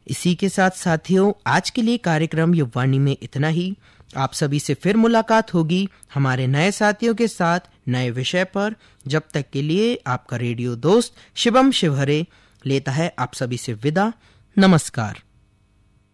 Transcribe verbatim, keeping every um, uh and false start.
इसी के साथ साथियों, आज के लिए कार्यक्रम युववाणी में इतना ही। आप सभी से फिर मुलाकात होगी हमारे नए साथियों के साथ नए विषय पर। जब तक के लिए आपका रेडियो दोस्त शिवम शिवहरे लेता है आप सभी से विदा। नमस्कार।